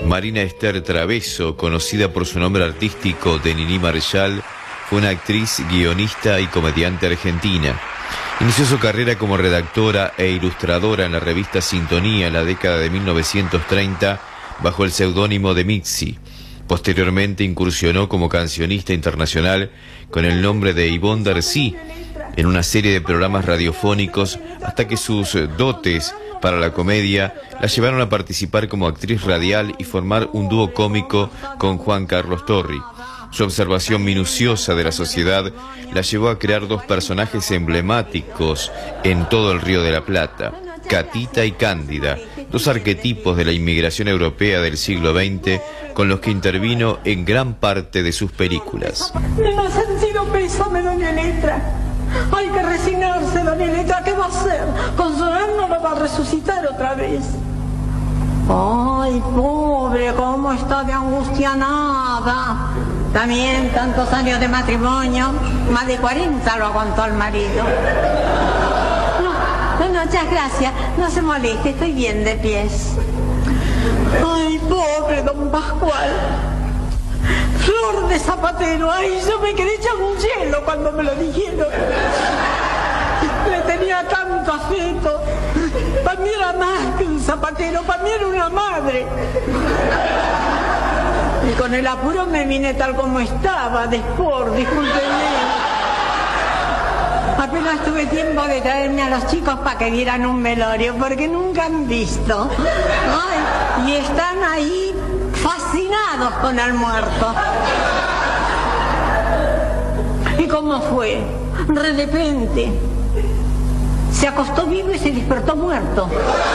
Marina Esther Traveso, conocida por su nombre artístico de Nini Marshall, fue una actriz, guionista y comediante argentina. Inició su carrera como redactora e ilustradora en la revista Sintonía en la década de 1930 bajo el seudónimo de Mitzi. Posteriormente incursionó como cancionista internacional con el nombre de Yvonne Darcy en una serie de programas radiofónicos hasta que sus dotes para la comedia la llevaron a participar como actriz radial y formar un dúo cómico con Juan Carlos Torri. Su observación minuciosa de la sociedad la llevó a crear dos personajes emblemáticos en todo el Río de la Plata, Catita y Cándida, dos arquetipos de la inmigración europea del siglo XX con los que intervino en gran parte de sus películas. Me ha sentido pésame, doña Letra. Hay que resignarse, doña Letra. ¿Qué va a hacer? Consolar no lo va a resucitar otra vez. Ay, pobre, cómo está de angustianada. También tantos años de matrimonio, más de 40 lo aguantó el marido. No, muchas gracias, no se moleste, estoy bien de pies. Ay, pobre don Pascual. Flor de zapatero, ay, yo me quedé hecha un hielo cuando me lo dijeron. Le tenía tanto afecto. Para mí era más que un zapatero, para mí era una madre. Y con el apuro me vine tal como estaba, discúlpenme. Apenas tuve tiempo de traerme a los chicos para que vieran un velorio, porque nunca han visto. Ay, y están ahí fascinados con el muerto. ¿Y cómo fue? De repente se acostó vivo y se despertó muerto.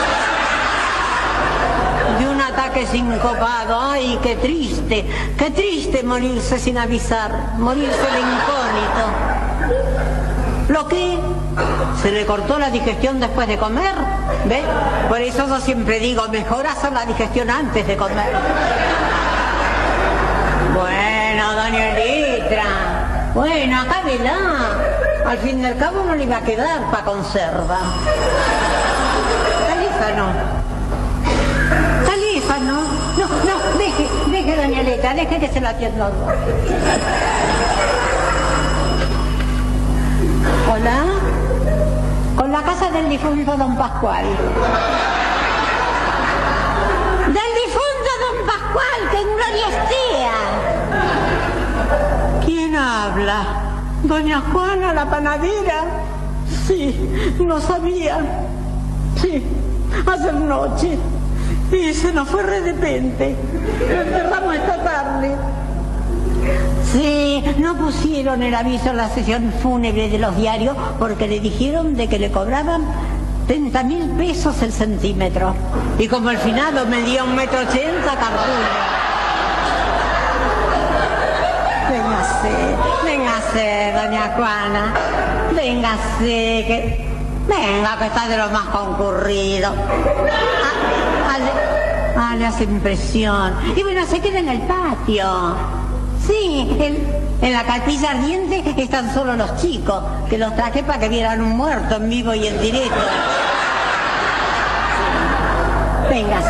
De un ataque sincopado. Ay, qué triste morirse sin avisar, morirse de incógnito. Lo que se le cortó la digestión después de comer, ¿ves? Por eso yo siempre digo, mejor hacer la digestión antes de comer. Bueno, doña Elitra, bueno, acábela. Al fin y al cabo no le iba a quedar para conserva. Calífano. No, deje doña Elitra, deje que se la atienda. Hola, con la casa del difunto don Pascual. Del difunto don Pascual, que en gloria esté. ¿Quién habla? ¿Doña Juana, la panadera? Sí, no sabía. Sí, hace noche. Y se nos fue de repente. Lo enterramos esta tarde. Sí, no pusieron el aviso en la sesión fúnebre de los diarios porque le dijeron de que le cobraban 30.000 pesos el centímetro. Y como el finado medía 1,80 m, calcula. Véngase, doña Juana. Venga, que está de lo más concurrido. Le hace impresión. Y bueno, se queda en el patio. Sí, en la capilla ardiente están solo los chicos, que los traje para que vieran un muerto en vivo y en directo. Venga.